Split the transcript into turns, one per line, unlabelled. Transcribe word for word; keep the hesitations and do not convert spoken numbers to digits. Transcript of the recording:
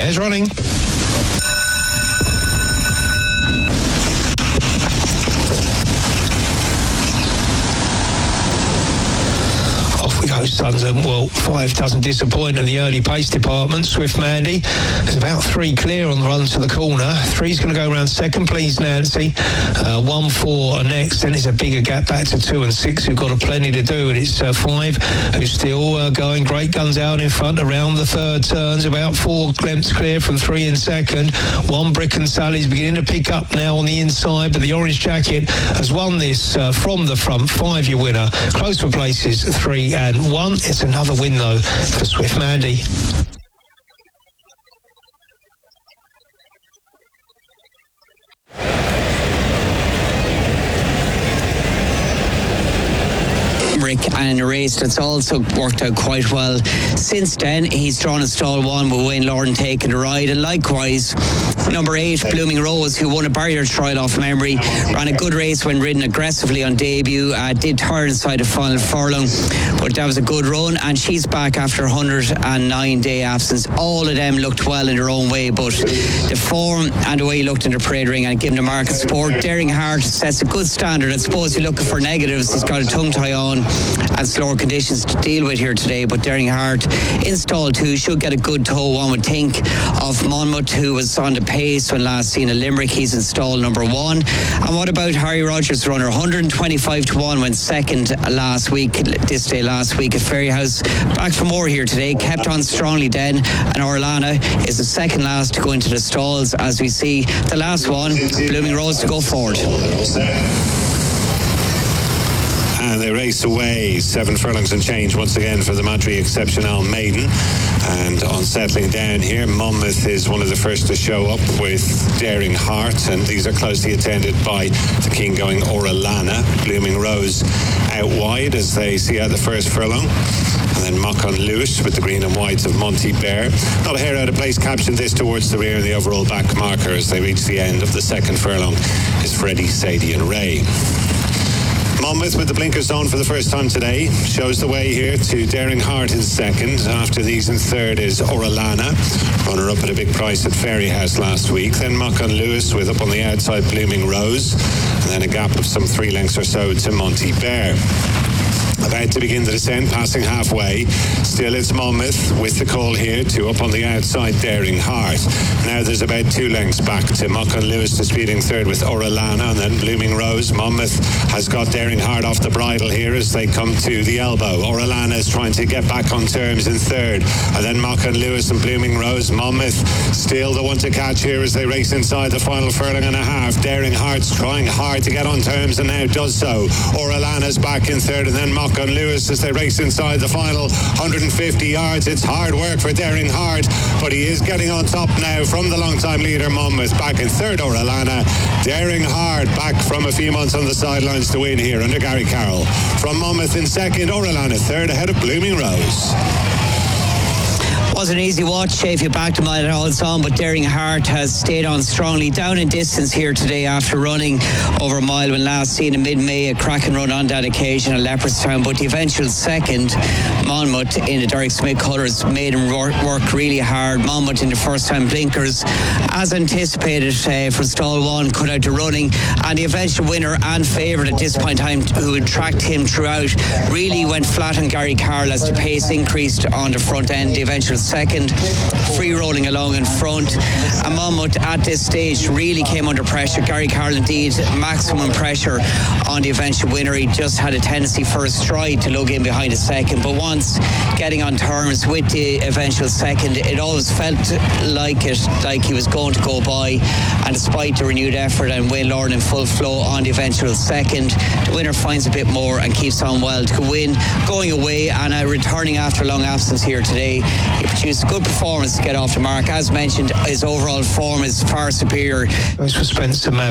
There's running. Sons and well, five doesn't disappoint in the early pace department. Swift Mandy is about three clear on the run to the corner. Three's going to go around second, please, Nancy. Uh, one, four next. Then it's a bigger gap back to two and six, who've got a plenty to do. And it's uh, five who's still uh, going. Great guns out in front around the third turns. About four lengths clear from three in second. One Brick and Sally's beginning to pick up now on the inside, but the Orange Jacket has won this uh, from the front. Five your winner. Close for places three and one. It's another win though for Swift Mandy.
And a race that's also worked out quite well since then. He's drawn in stall one with Wayne Lauren taking the ride, and likewise number eight Blooming Rose, who won a barrier trial off memory, ran a good race when ridden aggressively on debut, uh, did turn inside the final furlong, but that was a good run, and she's back after one hundred nine day absence. All of them looked well in their own way, but the form and the way he looked in the parade ring and given the market support, Daring Heart sets a good standard. I suppose you're looking for negatives. He's got a tongue tie on and slower conditions to deal with here today, but Daring Heart in stall two should get a good toe. One would think of Monmouth, who was on the pace when last seen at Limerick. He's in stall number one. And what about Harry Rogers, runner? one hundred twenty-five to one, went second last week, this day last week at Ferryhouse. Back for more here today, kept on strongly then, and Orlana is the second last to go into the stalls as we see the last one, Blooming Rose, to go forward.
And they race away, seven furlongs and change once again for the Madry Exceptional Maiden. And on settling down here, Monmouth is one of the first to show up with Daring Heart, and these are closely attended by the keen-going Orlana. Blooming Rose out wide as they see out the first furlong. And then Mock-on Lewis with the green and whites of Monty Bear. Not a hair out of place, captioned this towards the rear in the overall back marker as they reach the end of the second furlong is Freddie, Sadie and Ray. Monmouth with the blinkers on for the first time today shows the way here to Daring Heart in second. After these in third is Orlana, runner up at a big price at Ferryhouse last week. Then Mock-on Lewis with up on the outside Blooming Rose, and then a gap of some three lengths or so to Monty Bear. About to begin the descent, passing halfway. Still it's Monmouth with the call here to up on the outside Daring Heart. Now there's about two lengths back to Mock-on Lewis disputing third with Orlana, and then Blooming Rose. Monmouth has got Daring Heart off the bridle here as they come to the elbow. Orlana is trying to get back on terms in third, and then Mock-on Lewis and Blooming Rose. Monmouth still the one to catch here as they race inside the final furlong and a half. Daring Heart's trying hard to get on terms and now does so. Orlana's back in third, and then Mock-on Lewis as they race inside the final one hundred fifty yards. It's hard work for Daring Heart, but he is getting on top now from the long-time leader Monmouth. Back in third, Orlana. Daring Heart back from a few months on the sidelines to win here under Gary Carroll. From Monmouth in second, Orlana third ahead of Blooming Rose.
Was an easy watch if you backed him at all on, but Daring Heart has stayed on strongly, down in distance here today after running over a mile when last seen in mid-May. A cracking run on that occasion at Leopardstown, but the eventual second, Monmouth in the Derek Smith colours, made him work, work really hard. Monmouth in the first time blinkers, as anticipated uh, from stall one, cut out the running, and the eventual winner and favourite at this point in time, who had tracked him throughout, really went flat on Gary Carroll as the pace increased on the front end. The eventual second, free rolling along in front, and Monmouth at this stage really came under pressure. Gary Carroll indeed maximum pressure on the eventual winner. He just had a tendency for a stride to lug in behind a second, but once getting on terms with the eventual second, it always felt like it like he was going to go by, and despite the renewed effort and Wayne Lauren in full flow on the eventual second, the winner finds a bit more and keeps on well to win going away, and uh, returning after a long absence here today. He produced a good performance to get off the mark. As mentioned, his overall form is far superior.
Those for Spencer Mav.